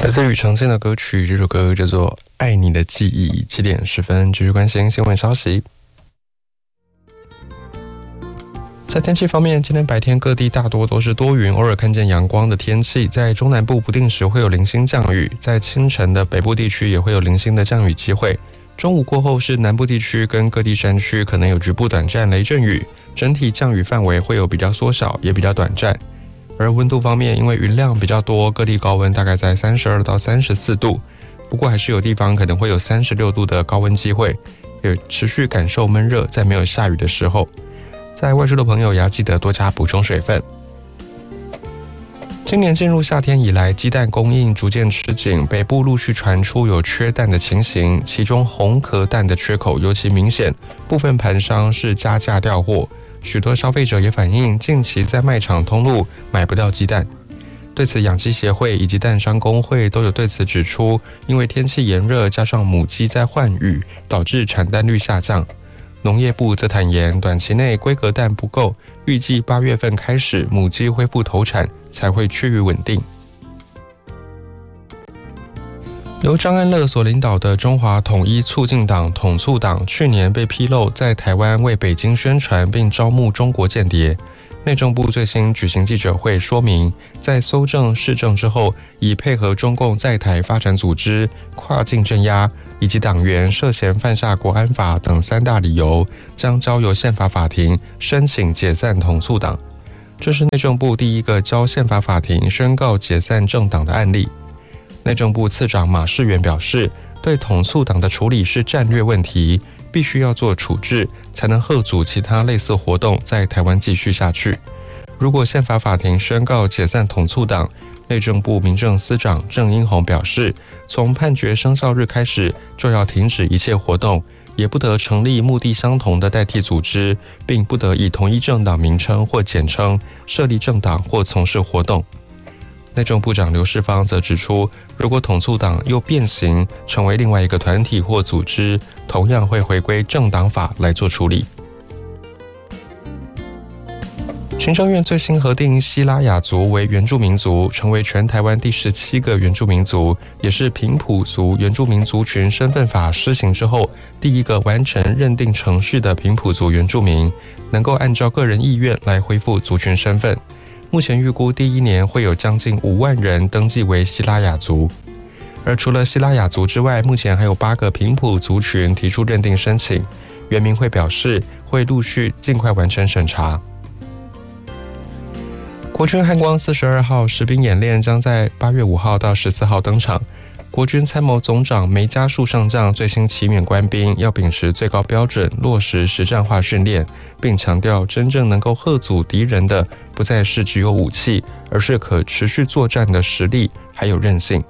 来自庾澄庆的歌曲，这首歌叫做《爱你的记忆》。7点10分，继续关心新闻消息。在天气方面，今天白天各地大多都是多云，偶尔看见阳光的天气。在中南部不定时会有零星降雨，在清晨的北部地区也会有零星的降雨机会。中午过后是南部地区跟各地山区可能有局部短暂雷阵雨，整体降雨范围会有比较缩小，也比较短暂。而温度方面，因为云量比较多，各地高温大概在32到34度，不过还是有地方可能会有36度的高温机会，也持续感受闷热，在没有下雨的时候。在外出的朋友也要记得多加补充水分。今年进入夏天以来，鸡蛋供应逐渐吃紧，北部陆续传出有缺蛋的情形，其中红壳蛋的缺口尤其明显，部分盘商是加价调货，许多消费者也反映近期在卖场通路买不到鸡蛋。对此，养鸡协会以及蛋商工会都有对此指出，因为天气炎热，加上母鸡在换羽，导致产蛋率下降。农业部则坦言，短期内规格蛋不够，预计8月份开始母鸡恢复投产，才会趋于稳定。由张安乐所领导的中华统一促进党统促党去年被披露在台湾为北京宣传并招募中国间谍。内政部最新举行记者会说明，在搜证释证之后，已配合中共在台发展组织、跨境镇压以及党员涉嫌犯下国安法等3大理由，将交由宪法法庭申请解散统促党。这是内政部第一个交宪法法庭宣告解散政党的案例。内政部次长马世元表示，对统促党的处理是战略问题，必须要做处置，才能遏阻其他类似活动在台湾继续下去。如果宪法法庭宣告解散统促党，内政部民政司长郑英宏表示，从判决生效日开始就要停止一切活动，也不得成立目的相同的代替组织，并不得以同一政党名称或简称设立政党或从事活动。内政部长刘世芳则指出，如果统促党又变形成为另外一个团体或组织，同样会回归政党法来做处理。行政院最新核定西拉雅族为原住民族，成为全台湾第17个原住民族，也是平埔族原住民族群身份法施行之后第一个完成认定程序的平埔族原住民，能够按照个人意愿来恢复族群身份。目前预估第1年会有将近5万人登记为西拉雅族。而除了西拉雅族之外，目前还有8个平埔族群提出认定申请，原民会表示会陆续尽快完成审查。国军汉光42号实兵演练将在8月5号到14号登场。国军参谋总长梅家树上将最新期勉官兵要秉持最高标准，落实实战化训练，并强调真正能够遏阻敌人的不再是只有武器，而是可持续作战的实力还有韧性。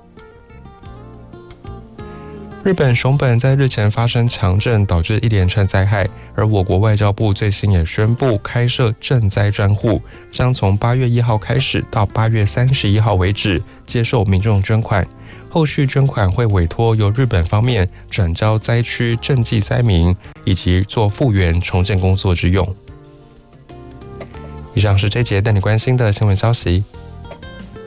日本熊本在日前发生强震，导致一连串灾害，而我国外交部最新也宣布开设赈灾专户，将从8月1号开始到8月31号为止接受民众捐款，后续捐款会委托由日本方面转交灾区赈济灾民，以及做复原重建工作之用。以上是这节带你关心的新闻消息。